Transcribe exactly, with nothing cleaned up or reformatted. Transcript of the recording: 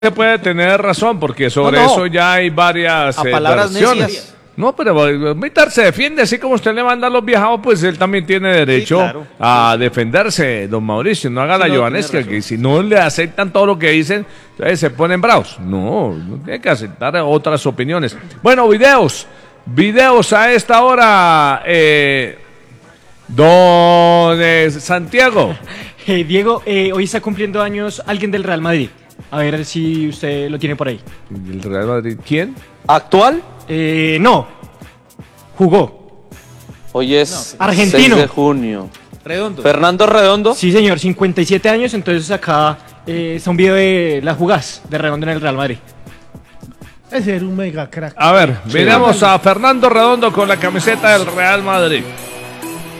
se puede tener razón, porque sobre no, no. eso ya hay varias A eh, palabras versiones. necias. No, pero Víctor se defiende, así como usted le manda a los viajados, pues él también tiene derecho Sí, claro. a defenderse, don Mauricio. No haga Sí, la no, Jovanesca, tiene razón. que si no le aceptan todo lo que dicen, entonces se ponen bravos. No, no tiene que aceptar otras opiniones. Bueno, videos, videos a esta hora, eh, don eh, Santiago. Eh, Diego, eh, hoy está cumpliendo años alguien del Real Madrid. A ver si usted lo tiene por ahí. ¿El Real Madrid? ¿Quién? ¿Actual? Eh, no. Jugó. Hoy es Argentino. seis de junio. Redondo. Fernando Redondo. Sí, señor, cincuenta y siete años. Entonces acá eh, está un video de la jugás de Redondo en el Real Madrid. Ese era un mega crack. A ver, miramos a Fernando Redondo con la camiseta del Real Madrid.